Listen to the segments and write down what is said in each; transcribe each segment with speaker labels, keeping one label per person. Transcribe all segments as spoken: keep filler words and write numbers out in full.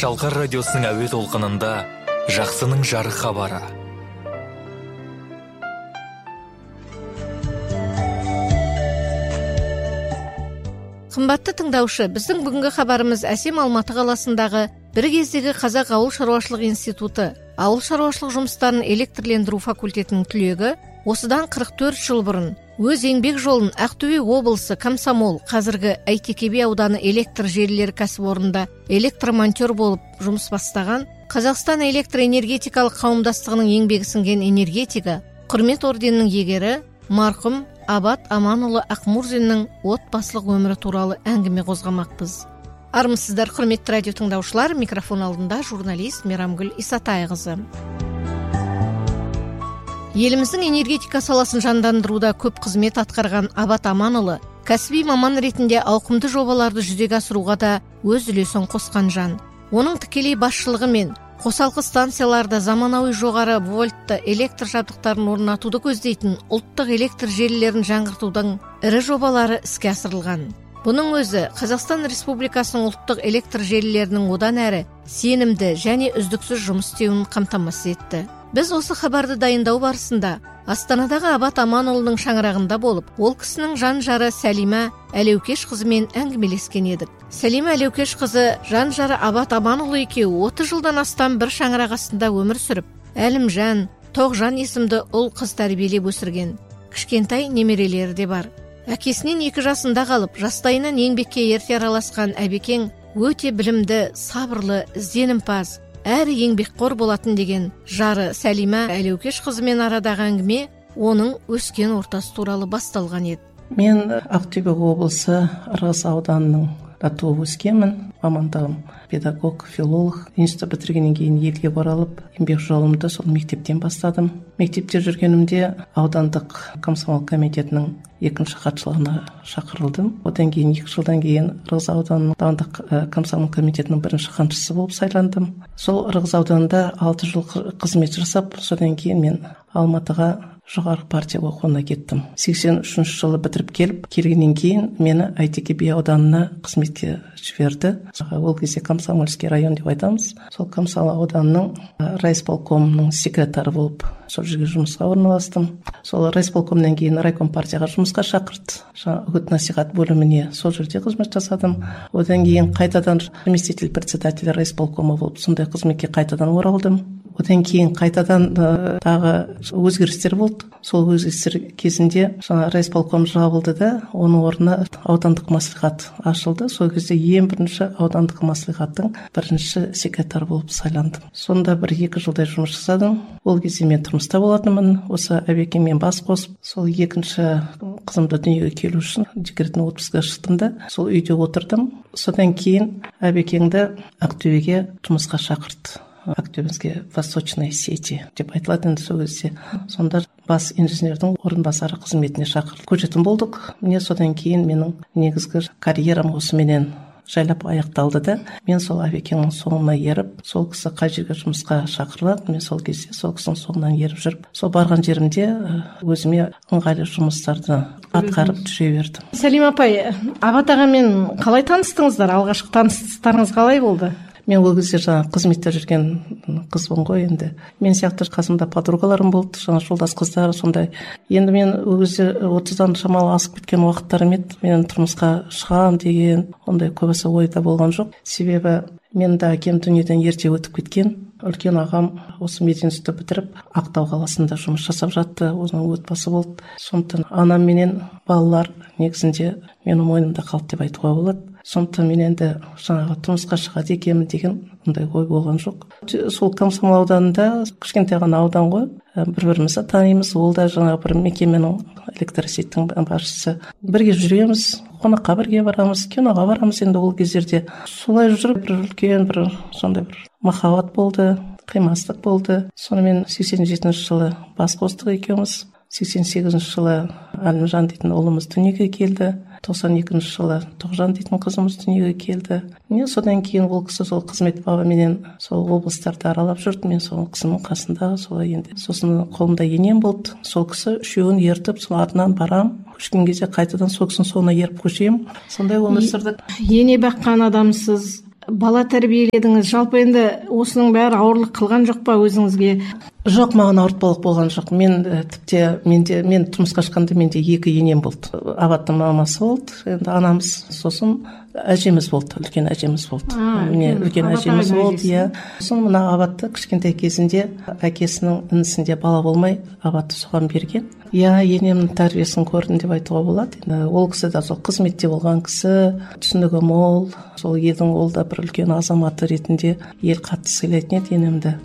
Speaker 1: Шалқар радиосының әуе толқынында жақсының жарық хабары.
Speaker 2: Қымбатты тыңдаушы, біздің бүгінгі хабарымыз Әсем Алматы қаласындағы бір кездегі Қазақ ауыл шаруашылық институты ауыл шаруашылық жұмыстарын электрлендіру факультетінің түлегі осыдан қырық төрт жыл бұрын өз еңбек жолын Ақтөбе облысы Комсомол, қазіргі Әйтеке би ауданы электр желілері кәсіпорнында электромонтер болып жұмыс бастаған Қазақстан электроэнергетикалық қауымдастығының еңбегі сіңген энергетика, құрмет орденінің иегері марқұм Абат Аманұлы Ақмурзиннің отбасылық өмірі туралы әңгіме қозғамақпыз. Армысыздар, құрметті радио тыңдаушылар, микрофон алдында журналист Мейрамгүл Исатайқызы. Еліміздің энергетика саласын жандандыруда көп қызмет атқарған Абат Аманұлы кәсіби маман ретінде ауқымды жобаларды жүзеге асыруға да өз үлесін қосқан жан. Оның тікелей басшылығымен қосалқы станцияларда заманауи жоғары вольтты электр жабдықтарын орнатуды көздейтін ұлттық электр желілерін жаңғыртудың ірі жобалары іске асырылған. Бұның өзі Қазақстан Республикасының ұлттық электр желілерінің одан әрі сенімді және үздіксіз жұмыс істеуін қамтамасыз етті. Біз осы хабарды дайындау барысында Астанадағы Абат Аманұлының шаңырағында болып, ол кісінің жан-жары Сәлима Әлеукеш қызымен әңгімелескен едік. Сәлима Әлеукеш қызы жан-жары Абат Аманұлы екеуі отыз жылдан астам бір шаңырақ астында өмір сүріп, Әлімжан, Тоғжан есімді ұл қыз тәрбиелеп өсірген. Кішкентай немерелері де бар. Әкесінен екі жасында қалып, жастайынан еңбекке ерте араласқан әбекең өте білімді, сабырлы, ізденімпаз, әрі еңбекқор болатын деген жары Сәлима Әлеукеш қызымен арадағы әңгіме оның өскен ортасы туралы басталған еді.
Speaker 3: Мен Ақтөбе облысы Ырғыз ауданының туып өскенмін. Мамандығым педагог, филолог. Институт бітіргеннен кейін елге оралып, еңбек жолымды сол мектептен бастадым. Мектепте жүргенімде аудандық комсомол комитетінің екінші хатшылығына шақырылдым. Одан кейін екі жылдан кейін Ырғыз ауданының аудандық комсомол комитетінің бірінші хатшысы болып сайландым. Сол Ырғыз ауданында алты жыл қызмет жасап, содан кейін мен Алматыға жоғары партия оқуына кеттім. сексен үшінші жылы бітіріп келіп, келгеннен кейін мені Әйтеке би ауданына қызметке жіберді. Ол кезде Комсомольский район деп айтамыз. Сол Комсомол ауданының райисполкомының секретары болып сол жерге жұмысқа орналастым. Сол райисполкомнан кейін райком партияға жұмысқа шақырды. Үгіт насихат бөліміне сол жерде қызмет жасадым. Одан кейін қайтадан заместитель председателя райисполкома болып сондай қызметке қайтадан оралдым. Одан кейін қайтадан тағы өзгерістер болды. Сол өзгерістер кезінде жаңа райисполком жабылды да, оның орнына аудандық маслихат ашылды. Сол кезде ең бірінші аудандық маслихаттың бірінші секретары болып сайландым. Сонда бір екі жылдай жұмыс жасадым. Ол кезде мен тұрмыста болатынмын. Осы әбекеңмен бас қосып, сол екінші қызымды дүниеге келу үшін декретный отпускқа шықтым да, сол үйде отырдым. Содан кейін әбекеңді Ақтөбеге жұмысқа шақырды. Ақтөбеге восточной сети деп айтылады сол кезде. Сонда бас инженердің орынбасары қызметіне шақырылып көшетін болдық. Міне содан кейін менің негізгі карьерам осыменен жайлап аяқталды да, мен сол әбекеңнің соңына еріп, сол кісі қай жерге жұмысқа шақырылады, мен сол кезде сол кісінің соңынан еріп жүріп, сол барған жерімде өзіме ыңғайлы жұмыстарды атқарып жүре бердім.
Speaker 2: Сәлима апай, Абат ағамен қалай таныстыңыздар? Алғашқы таныстықтарыңыз қалай болды?
Speaker 3: Мен ол кезде жаңа қызметте жүрген қызбын ғой енді. Мен сияқты қасымда подругаларым болды, жаңа жолдас қыздар, сондай. Енді мен ол кезде отыздан шамалы асып кеткен уақыттарым еді. Мен тұрмысқа шығам деген ондай көбісі ойда болған жоқ. Себебі мен де әкем дүниеден ерте өтіп кеткен. Үлкен ағам осы мединститутты бітіріп Ақтау қаласында жұмыс жасап жатты, өзінің отбасы болды. Сондықтан анам менен балалар негізінде менің мойнымда қалды деп айтуға болады. Сондықтан мен енді жаңағы тұрмысқа шығады екенмін деген ондай ой болған жоқ. Сол Комсомол ауданында кішкентай ғана аудан ғой, бір-бірімізді танимыз. Ол да жаңағы бір мекеменің электросеттің басшысы. Бірге жүреміз, қонаққа бірге барамыз, киноға барамыз. Енді ол кездерде солай жүріп бір үлкен бір сондай бір махаббат болды, қимастық болды. Сонымен сексен жетінші жылы бас қостық екеуміз. сексен сегізінші жылы Әлімжан дейтін ұлымыз дүниеге келді. тоқсан екінші жылы Тоғжан дейтін қызымыз дүниеге келді. Мен содан кейін ол кісі сол қызмет бабыменен сол облыстарды аралап жүрді. Мен сол кісінің қасында солай енді. Сосын қолымда енем болды. Сол кісі үшеуін ертіп, сол артынан барам. Көшкен кезде қайтадан сол кісінің соңына еріп көшем. Сондай өмір сүрдік.
Speaker 2: Ене баққан адамсыз, бала тәрбиеледіңіз. Жалпы енді осының бәрі ауырлық қылған жоқ па өзіңізге?
Speaker 3: Жоқ, маған ауыртпалық болған жоқ. Мен тіпте менде мен тұрмысқа шыққанда менде екі енем болды. Абаттың мамасы болды, енді анамыз, сосын әжеміз болды, үлкен әжеміз болды. Міне үлкен әжеміз болды, иә. Сосын мына Абатты кішкентай кезінде әкесінің інісінде бала болмай Абатты соған берген. Иә, енемнің тәрбиесін көрдім деп айтуға болады. Енді ол кісі де сол қызметте болған кісі, түсінігі мол, сол елдің ол да бір үлкен азаматы ретінде ел қатты сыйлайтын еді енемді.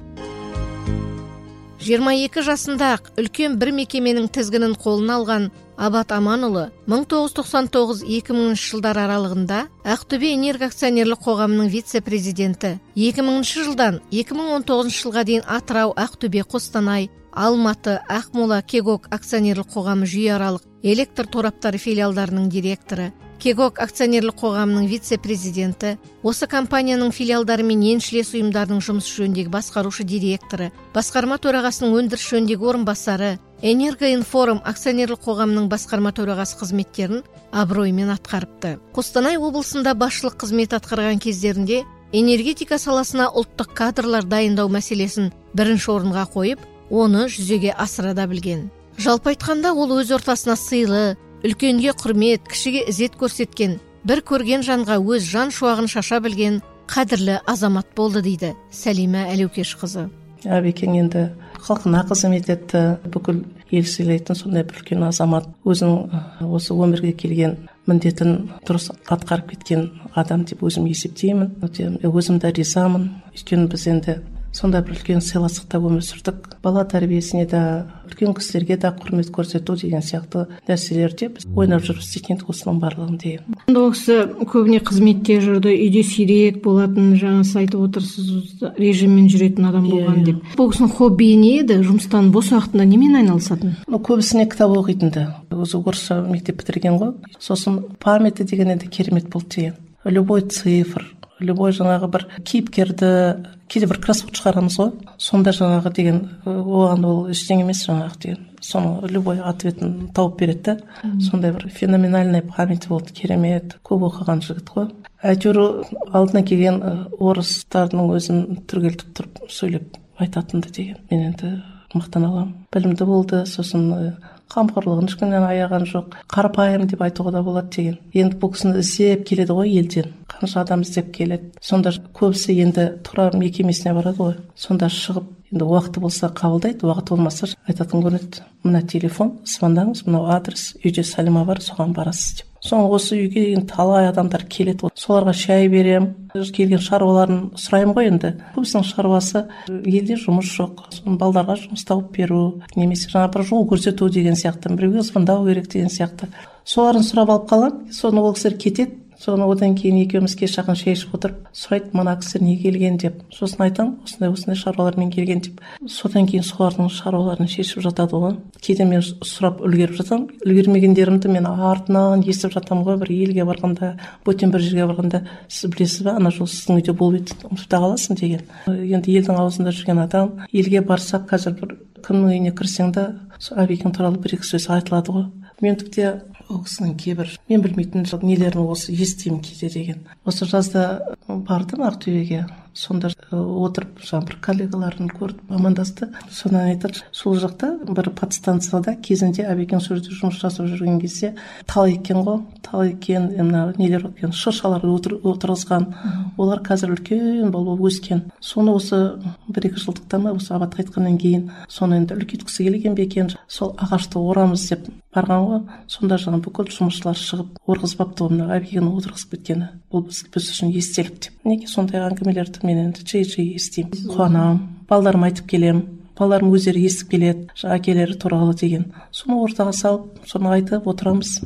Speaker 2: жиырма екі жасында-ақ үлкен бір мекеменің тізгінін қолына алған Абат Аманұлы мың тоғыз жүз тоқсан тоғыз - екі мыңыншы жылдар аралығында Ақтөбе энерго акционерлік қоғамының вице-президенті, екі мыңыншы жылдан екі мың он тоғызыншы жылға дейін Атырау, Ақтөбе, Қостанай, Алматы, Ақмола, Кегок акционерлік қоғамы жүйеаралық электр тораптары филиалдарының директоры, Кегок акционерлік қоғамының вице-президенті, осы компанияның филиалдары мен еншілес ұйымдарының жұмыс жөніндегі басқарушы директоры, басқарма төрағасының өндіріс жөніндегі орынбасары, Энергоинформ акционерлік қоғамының басқарма төрағасы қызметтерін абыроймен атқарыпты. Қостанай облысында басшылық қызмет атқарған кездерінде энергетика саласына ұлттық кадрлар дайындау мәселесін бірінші орынға қойып, оны жүзеге асыра да білген. Жалпы айтқанда ол өз ортасына сыйлы, үлкенге құрмет, кішіге ізет көрсеткен, бір көрген жанға өз жан шуағын шаша білген қадірлі азамат болды дейді Сәлима Әлеукешқызы.
Speaker 3: Әбекең енді халқына қызмет етті, бүкіл ел сыйлайтын сондай бір үлкен азамат, өзінің осы өмірге келген міндетін дұрыс атқарып кеткен адам деп өзім есептеймін. Өзім де ризамын, өйткені біз енді сонда бір үлкен сыйластықта өмір сүрдік. Бала тәрбиесіне де, үлкен кісілерге де құрмет көрсету деген сияқты нәрселерде біз ойнап жүріп істейтін осының барлығын деген.
Speaker 2: Ол кісі көбіне қызметте жүрді, үйде сирек болатын, жаңа сіз айтып отырсыз, режиммен жүретін адам болған деп. Бұл кісінің хоббиі не еді? Жұмыстан бос уақытында немен айналысатын?
Speaker 3: Көбісіне кітап оқитынды. Өзі орысша мектеп бітірген ғой. Сосын памяті деген енді керемет болды деген. Любой цифр, любой жаңағы бір кейіпкерді, кейде бір кроссворд шығарамыз ғой, сонда жаңағы деген, оған ол ештеңе емес жаңағы деген, соның любой ответін тауып береді. Сондай бір феноменальный память болды, керемет, көп оқыған жігіт қой. Әйтеуір алдына келген орыстардың өзін түргелтіп тұрып сөйлеп айтатынды деген. Мен енді мақтан аламын. Білімді болды, сосын қамқорлығын ешкімнен аяған жоқ, қарапайым деп айтуға да болады деген. Енді бұл кісіні іздеп келеді ғой елден, қанша адам іздеп келеді. Сонда көбісі енді тура мекемесіне барады ғой. Сонда шығып, енді уақыты болса қабылдайды, уақыты болмаса айтатын көреді. Мына телефон, звондаңыз, мынау адрес, үйде Сәлима бар, соған барасыз деп. Соң осы үйге енді талай адамдар келеді. Соларға шай берем, келген шаруаларын сұраймын ғой енді. Көбісінің шаруасы елде жұмыс жоқ. Соны балдарға жұмыс тауып беру, немесе жаңа бір жол көрсету деген сияқты, біреуге звондау керек деген сияқты. Соларын сұрап алып қалам, соны ол кісілер кетеді. Соны одан кейін екеуміз кеш жақын шай ішіп отырып, сұрайды, мына кісілер не келген деп. Сосын айтам, осындай осындай шаруалармен келген деп. Содан кейін солардың шаруаларын шешіп жатады ғой. Кейде мен сұрап үлгеріп жатам, үлгермегендерімді мен артынан естіп жатам ғой, бір елге барғанда, бөтен бір жерге барғанда, сіз білесіз бе, ана жол сіздің үйде болып еді, ұмытып та қаласың деген. Енді елдің аузында жүрген адам, елге барсақ, қазір бір кімнің үйіне кірсең де, Әбекең туралы бір екі сөз айтылады ғой. Мен тіпте ол кісінің кейбір мен білмейтін нелерін осы естимін кейде деген. Осы жазда бардым Ақтөбеге, сонда отырып жаңа бір коллегаларын көріп амандасты. Содан айтады, сол жақта бір подстанцияда кезінде Әбекең сол жерде жұмыс жасап жүрген кезде тал еккен ғой, тал еккен, мына нелер екен, шыршалар отырғызған. Олар қазір үлкен болып өскен. Соны осы бір екі жылдықта ма осы Абат қайтқаннан кейін соны енді үлкейткісі келген бе екен, сол ағашты орамыз деп барған ғой. Сонда жаңа бүкіл жұмысшылар шығып орғызбапты, мына Әбекең отырғызып кеткені. Бұл біз, біз үшін естелік деп. Неге сондай әңгімелерді мен енді жиі-жиі естимін. Қуанамын, балаларым айтып келем, балаларым өздері естіп келеді, әкелері туралы деген. Соны ортаға салып, соны айтып отырамыз.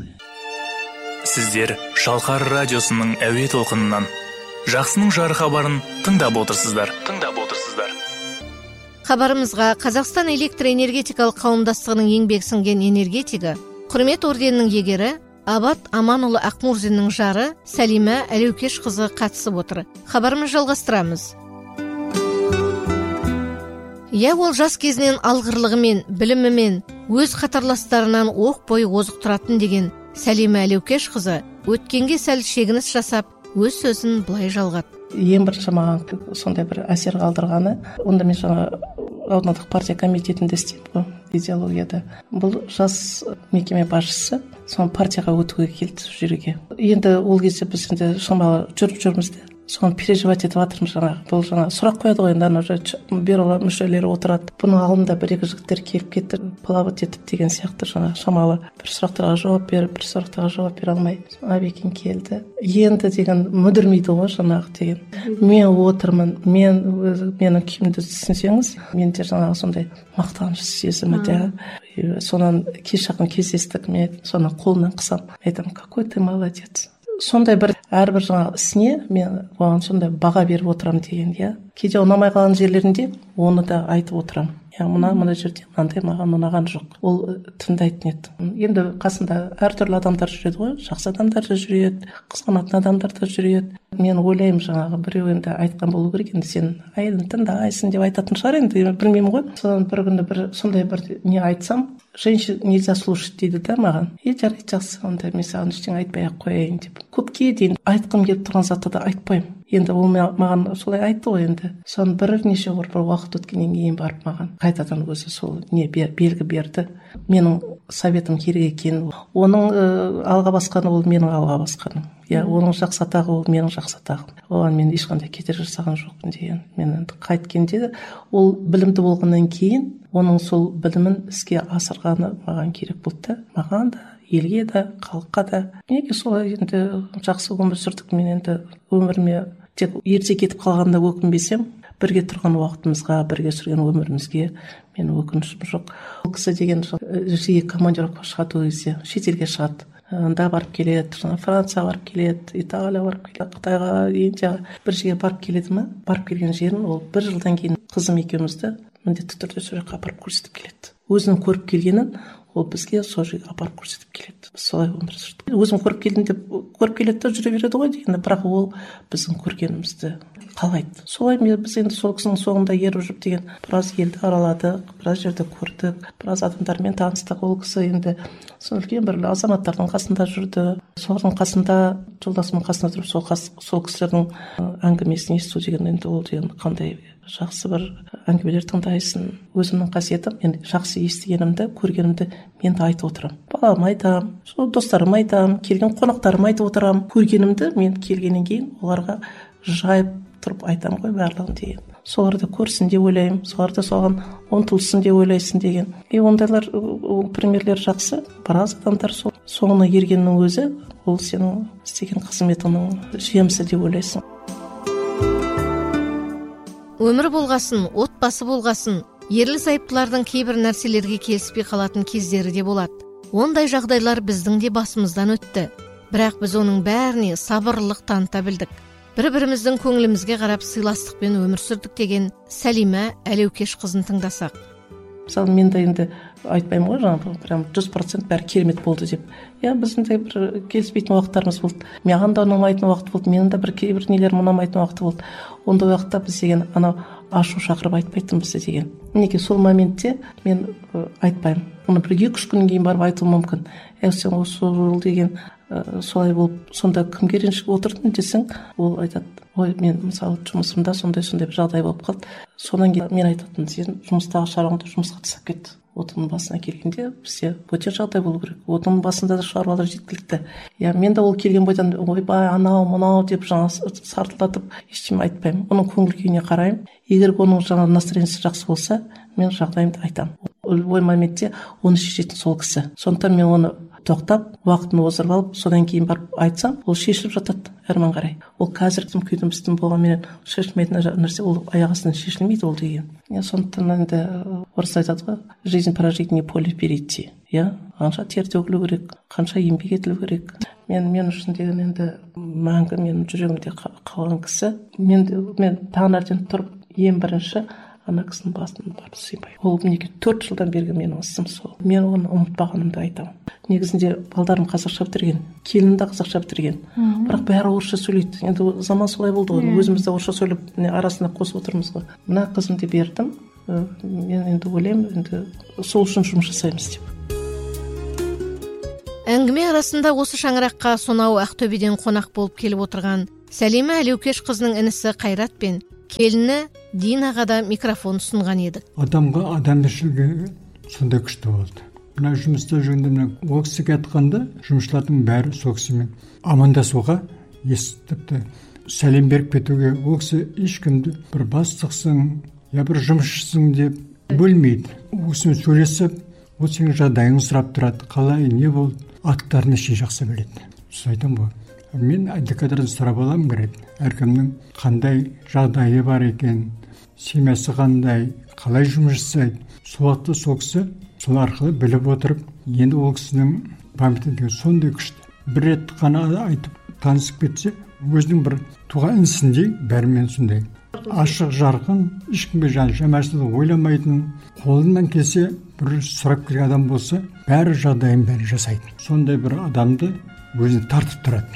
Speaker 1: Сіздер Шалқар радиосының әуе толқынынан жақсының жары хабарын тыңдап отырсыздар. Тыңдап отырсыздар.
Speaker 2: Хабарымызға Қазақстан электроэнергетикалық қауымдастығының еңбек сіңген энергетигі, құрмет орденінің егері Абат Аманұлы Ақмурзиннің жары Сәлима Әлеукешқызы қатысып отыр. Хабарымыз жалғастырамыз. Иә, ол жас кезінен алғырлығымен, білімімен, өз қатарластарынан оқ бойы озық тұратын деген Сәлима Әлеукешқызы өткенге сәл шегініс жасап, өз сөзін былай жалғады.
Speaker 3: ең бірінші маған сондай бір әсер қалдырғаны, онда мен жаңа аудандық партия комитетінде істеймін ғой, идеологияда. Бұл жас мекеме басшысы соны партияға өтуге келді сол жерге. Енді ол кезде біз енді шамалы жүріп жүрміз де, соны переживать етіп жатырмыз. Жаңағы бұл жаңа сұрақ қояды ғой, енді бюро мүшелері отырады, бұның алдында бір-екі жігіттер келіп кетті, плавать етіп деген сияқты жаңа шамалы бір сұрақтарға жауап беріп, бір сұрақтарға жауап бере алмай Абекең келді. Енді деген мүдірмейді ғой жаңағы деген. Мен отырмын, мен менің күйімді түсінсеңіз, менде жаңағы сондай мақтаныш сезімі де. Сонан кеш жақын кездестік, мен соның қолынан қысам, айтамын, какой ты молодец. Сондай бір әрбір жаңағы ісіне мен оған сондай баға беріп отырамын деген, иә. Кейде ұнамай қалған жерлерінде оны да айтып отырамын. Я мына мына жерде мынандай маған ұнаған жоқ. Ол тыңдайтын еді. Енді қасында әртүрлі адамдар жүреді ғой, жақсы адамдар да жүреді, қызғанатын адамдар да жүреді. Мен ойлаймын жаңағы біреу енді айтқан болу керек, енді сен әйелін тыңдайсың деп айтатын шығар, енді білмеймін ғой. Содан бір күні бір сондай бір не айтсам, женщин нельзя слушать дейді да маған. Е, жарайды, жақсы, онда мен саған ештеңе айтпай-ақ қояйын деп. Көпке дейін айтқым келіп тұрған затты да айтпаймын. Енді ол маған солай айтты ғой енді. Соны бірнеше бір уақыт өткеннен кейін барып маған қайтадан өзі сол не белгі берді. Менің советім керек екенін. Оның алға басқаны ол менің алға басқаным. Я, оның жақсы атағы ол менің жақсы атағым. Оған мен ешқандай кедергі жасаған жоқпын деген. Мен енді қайткенде ол білімді болғаннан кейін оның сол білімін іске асырғаны маған керек болды. Маған да, елге де, халыққа да. Неге солай енді жақсы өмір сүрдік. Мен енді өміріме тек ерте кетіп қалғанда өкінбесем, бірге тұрған уақытымызға, бірге сүрген өмірімізге мен өкінішім жоқ. Ол кісі деген жиі командировка шығады өзі, шетелге шығады. Да барып келеді, Францияға барып келеді, Италияға барып келеді, Қытайға, Индияға бір жерге барып келеді ме? Барып келген жерін ол бір жылдан кейін қызым екеумізді міндетті түрде сол жаққа апарып көрсетіп келеді. Өзінің көріп келгенін ол бізге сол жерге апарып көрсетіп келеді. Біз солай өмір сүрдік. Өзім көріп келдім деп көріп келеді де жүре береді ғой дегенде, бірақ ол біздің көргенімізді қалайды. Солай біз енді сол кісінің соңында еріп жүріп деген біраз елді араладық, біраз жерді көрдік, біраз адамдармен таныстық. Ол кісі енді сол үлкен бір азаматтардың қасында жүрді. Солардың қасында, жолдасымның қасында тұрып сол, сол кісілердің әңгімесін есту деген енді ол деген қандай жақсы бір әңгімелер тыңдайсың. Өзімнің қасиетім, мен жақсы естігенімді, көргенімді мен де айтып отырамын. Балам айтамын, сол достарым айтамын, келген қонақтарым айтып отырамын. Көргенімді мен келгеннен кейін оларға жайып тұрып айтамын ғой барлығын деген. Соларды көрсін деп ойлаймын, соларды соған ұмтылсын деп ойлайсың деген. И ондайлар примерлер жақсы. Біраз адамдар сол соңына ергеннің өзі, ол сенің істеген қызметіңнің жемісі деп ойлайсың.
Speaker 2: Өмір болғасын, отбасы болғасын, ерлі зайыптылардың кейбір нәрселерге келіспей қалатын кездері де болады. Ондай жағдайлар біздің де басымыздан өтті. Бірақ біз оның бәріне сабырлық таныта білдік. Бір-біріміздің көңілімізге қарап сыйластықпен өмір сүрдік деген Сәлима Әлеукеш қызын тыңдасақ.
Speaker 3: Мысалы, мен де енді айтпаймын ғой, жаңағы прям жүз процент бәрі керемет болды деп. Я біздің де бір келіспейтін уақыттарымыз болды. Маған да ұнамайтын уақыт болды, менің де бір кейбір нелерім ұнамайтын уақыты болды. Ондай уақытта біз деген анау ашу шақырып айтпайтынбыз деген. Неге сол моментте мен айтпаймын. Оны бір екі-үш күннен кейін барып айтуым мүмкін. Ә сен осы жол деген солай болып, сонда кімге ренжіп отырдың десең, ол айтады, ой, мен мысалы жұмысымда сондай-сондай бір жағдай болып қалды. Содан кейін мен айтатын, сен жұмыстағы шаруаңды жұмысқа тастап кет. Отының басына келгенде бізде өте жағдай болу керек. Отының басында да шаруалар жеткілікті. Я мен де ол келген бойдан ойбай анау мынау деп жаңа сартылдатып ештеңе айтпаймын. Оның көңіл күйіне қараймын. Егер оның жаңа настроениесі жақсы болса, мен жағдайымды айтамын. Ой моментте оны шешетін сол кісі. Сондықтан мен оны тоқтап, уақытын оздырып алып, содан кейін барып айтсам, ол шешіліп жатады әрмен қарай. Ол қазір кім күйдің үстін болғанмен шешілмейтін нәрсе, ол аяқ астынан шешілмейді ол деген. Сондықтан енді орыс айтады ғой, жизнь прожить не поле перейти. Я қанша тер төгілу керек, қанша еңбек етілу керек. Мен мен үшін деген енді мәңгі менің жүрегімде қалған кісі. Мен мен таңертең тұрып ең бірінші ана кісінің басын барып сыймай. Ол мінекей төрт жылдан бергі менің ісім сол. Мен оны ұмытпағанымды айтамын. Негізінде балдарым қазақша бітірген, келінім де қазақша бітірген. Бірақ бәрі орысша сөйлейді. Енді заман солай болды ғой. Өзіміз де орысша сөйлеп арасында қосып отырмыз ғой. Мына қызымды бердім. Мен енді ойлаймын, енді сол үшін жұмыс жасаймыз деп.
Speaker 2: Әңгіме арасында осы шаңыраққа сонау Ақтөбеден қонақ болып келіп отырған Сәлима Әлеукеш қызының інісі Қайрат пен келіні Динаға да микрофон ұсынған едік.
Speaker 4: Адамға адамгершілігі сондай күшті болды. Мына жұмыста жүргенде мына ол кісіге айтқанда жұмысшылардың бәрі сол кісімен амандасуға, естіпті сәлем беріп кетуге, ол кісі ешкімді бір бастықсың я бір жұмысшысың деп бөлмейді. Ол кісімен сөйлесіп, ол сенің жағдайыңды сұрап тұрады, қалай, не болды, аттарына шей жақсы біледі. Сосын айтам ғой, мен декадардан сұрап аламын керек, әркімнің қандай жағдайы бар екен, семьясы қандай, қалай жұмыс жасайды. Сол уақытта сол кісі сол арқылы біліп отырып, енді ол кісінің памяті сондай күшті. Бір рет қана айтып танысып кетсе, өзінің бір туған інісіндей, бәрімен сондай ашық жарқын, ешкімге жамашылық ойламайтын, қолынан келсе бір сұрап келген адам болса, бәрі жағдайын бәрі жасайды. Сондай бір адамды өзіне тартып тұрады.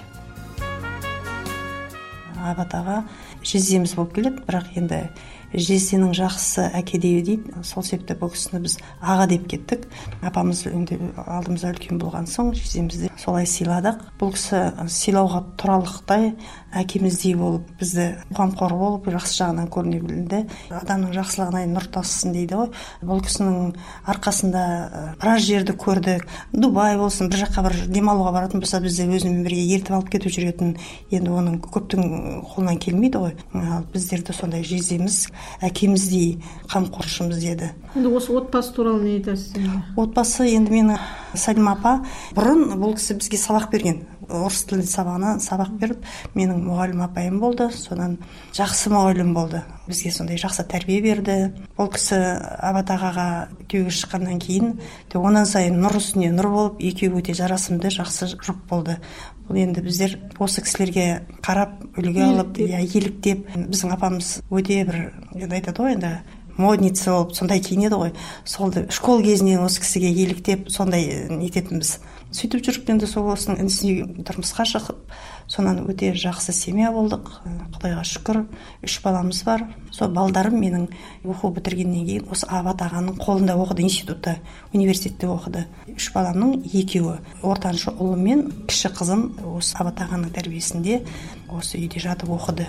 Speaker 5: Абат аға жездеміз болып келеді, бірақ енді жезденің жақсысы әке деуі дейді. Сол себепті бұл кісіні біз аға деп кеттік. Апамыз алдымызда үлкен болған соң жездемізді солай сыйладық. Бұл кісі сыйлауға тұрарлықтай әкеміздей болып, бізді қамқор болып, жақсы жағынан көріне білді. Адамның жақсылығына нұр тасысын дейді ғой. Бұл кісінің арқасында біраз жерді көрдік. Дубай болсын, бір жаққа бір демалуға баратын болса, бізді өзімен бірге ертіп алып кетіп жүретін. Енді оның көптің қолынан келмейді ғой. Ал біздерді сондай жездеміз, әкеміздей қамқоршымыз еді.
Speaker 2: Енді осы отбасы туралы не айтасыз?
Speaker 5: Отбасы енді мені Сәлима апа бұрын бұл кісі бізге сабақ берген. Орыс тілі сабағына сабақ беріп, менің мұғалім апайым болды. Содан жақсы мұғалім болды. Бізге сондай жақсы тәрбие берді. Бұл кісі Абат ағаға күйеуге шыққаннан кейін онан сайын нұр үстіне нұр болып, екеуі өте жарасымды, жақсы жұп болды. Бұл енді біздер осы кісілерге қарап, үлгі алып, еліктеп, біздің апамыз өте бір, енді айтады ғой, енді модница болып, сондай киінеді ғой. Солды школ кезінен осы кісіге еліктеп, сондай нететінбіз. Сөйтіп жүріп, енді сол осының інісіне тұрмысқа шығып, сонан өте жақсы семья болдық. Құдайға шүкір, үш баламыз бар. Сол балдарым менің оқу бітіргеннен кейін осы Абат ағаның қолында оқыды, институтта, университетте оқыды. Үш баламның екеуі, ортаншы ұлым мен кіші қызым осы Абат ағаның тәрбиесінде осы үйде жатып оқыды.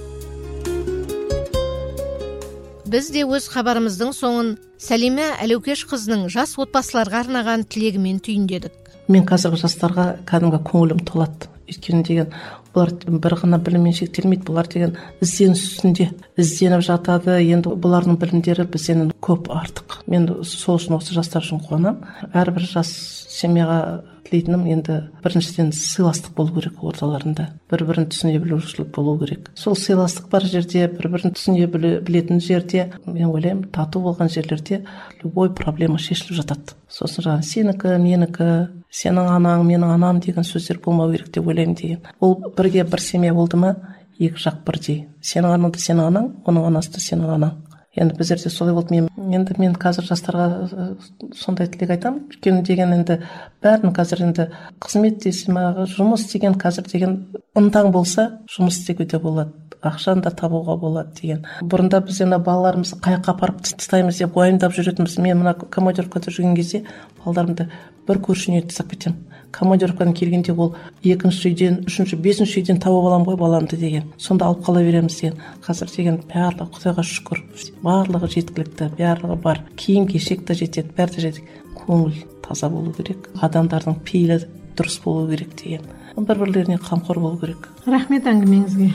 Speaker 2: Біз де өз хабарымыздың соңын Сәлима Әлеукеш қызының жас отбасыларға арнаған тілегімен түйіндедік.
Speaker 3: Мен қазіргі жастарға кәдімгі көңілім толады. Өйткені деген бұлар бір ғана біліммен шектелмейді, бұлар деген ізденіс үстінде ізденіп жатады. Енді бұлардың білімдері бізден көп артық. Мен сол үшін осы жастар үшін қуанамын. Әрбір жас семьяға тілейтінім енді біріншіден сыйластық болу керек орталарында. Бір-бірін түсіне білушілік болу керек. Сол сыйластық бар жерде, бір-бірін түсіне білетін жерде, мен ойлаймын, тату болған жерлерде любой проблема шешіліп жатады. Сосын жаңа сенікі, менікі, сенің анаң, менің анам деген сөздер болмау керек деп ойлаймын деген. Ол бірге бір семья болды ма, екі жақ бірдей. Сенің анаң да сенің анаң, оның анасы да сенің анаң. Енді біздерде солай болды. Мен енді мен қазір жастарға сондай тілек айтамын. Өйткені деген енді бәрін қазір енді қызмет десе ма, жұмыс деген қазір деген ынтаң болса, жұмыс істеуге де болады. Ақшаны да табуға болады деген. Бұрында біз енді балаларымызды қайыққа апарып тастаймыз деп уайымдап жүретінбіз. Мен мына командировкада жүрген кезде балаларымды бір көршіне тастап кетемін. Командировкадан келгенде ол екінші үйден, үшінші, бесінші үйден тауып аламын ғой баламды деген. Сонда алып қала береміз деген. Қазір деген барлығы Құдайға шүкір, барлығы жеткілікті, барлығы бар. Киім кешек те жетеді, бәрі де жетеді. Көңіл таза болу керек. Адамдардың пейілі дұрыс болу керек деген. Бір-бірлеріне қамқор болу керек.
Speaker 2: Рахмет әңгімеңізге.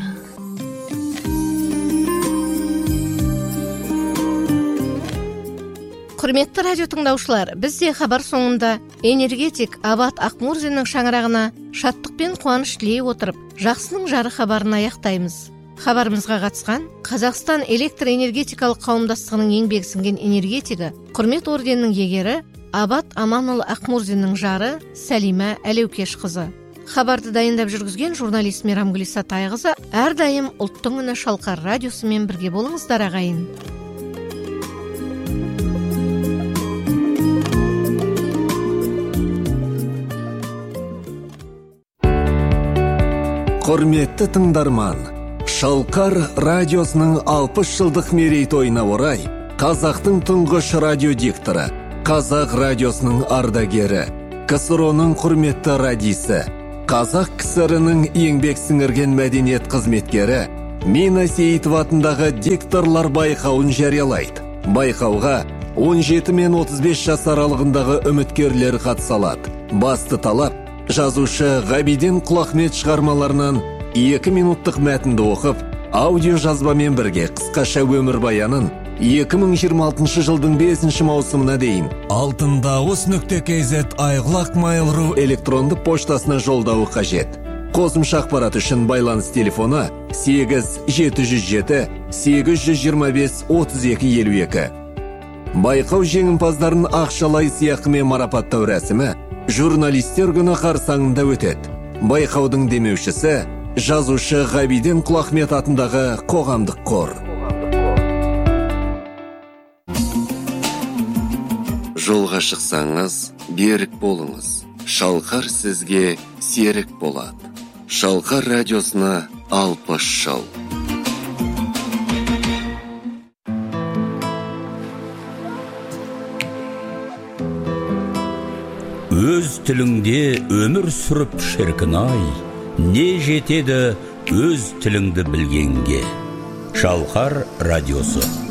Speaker 2: Құрметті радио тыңдаушылар, біз де хабар соңында энергетик Абат Ақмурзиннің шаңырағына шаттық пен қуаныш тілей отырып, жақсының жары хабарын аяқтаймыз. Хабарымызға қатысқан Қазақстан электр энергетикалық қауымдастығының еңбек сіңген энергетигі, құрмет орденінің иегері Абат Аманұлы Ақмурзиннің жары Сәлима Әлеукеш қызы. Хабарды дайындап жүргізген журналист Мейрамгүл Исатайқызы. Әрдайым ұлттың үні Шалқар радиосымен бірге болыңыздар ағайын.
Speaker 6: Құрметті тыңдарман, Шалқар радиосының алпыс жылдық мерейтойына орай қазақтың тұңғыш радиодикторы, қазақ радиосының ардагері, КСРО-ның құрметті радисі, Қазақ кср-ның еңбек сіңірген мәдениет қызметкері Мина Сейітова атындағы дикторлар байқауын жариялайды. Байқауға он жеті мен отыз бес жас аралығындағы үміткерлер қатыса алады. Басты талап жазушы Ғабиден Құлахмет шығармаларынан екі минуттық мәтінді оқып, аудио жазбамен бірге қысқаша өмір баянын екі мың жиырма алтыншы жылдың бесінші маусымына дейін алтын дауыс нүкте кз айғлақ mail.ru электронды поштасына жолдауы қажет. Қосымша ақпарат үшін байланыс телефоны сегіз жеті жүз жеті сегіз жүз жиырма бес отыз екі елу екі. Байқау жеңімпаздарын ақшалай сыйақымен марапаттау рәсімі журналистер күні қарсаңында өтеді. Байқаудың демеушісі жазушы Ғабиден Құлахмет атындағы қоғамдық қор. Жолға шықсаңыз, берік болыңыз. Шалқар сізге серік болады. Шалқар радиосына алпыс жыл.
Speaker 7: Өз тіліңде өмір сүріп шіркін-ай, не жетеді өз тіліңді білгенге. Шалқар радиосы.